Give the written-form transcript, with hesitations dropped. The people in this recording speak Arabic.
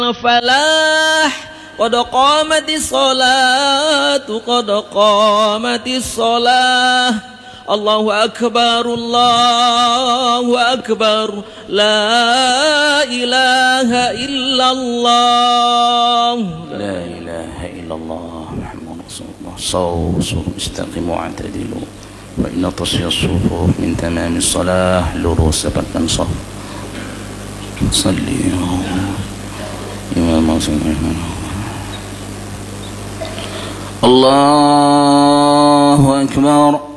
الفلاح قد قامت الصلاة قد قامت الصلاة الله أكبر الله أكبر لا إله إلا الله لا إله إلا الله محمد رسول الله صوصوا استقيموا واعتدلوا فإن تصفية الصفوف من تمام الصلاة لروس سبقا صف صلي إمام الله أكبر